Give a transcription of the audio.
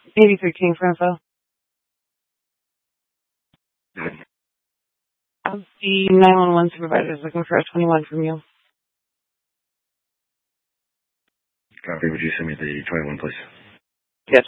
83 King for info. The 911 supervisor is looking for a 21 from you. Copy. Would you send me the 21, please?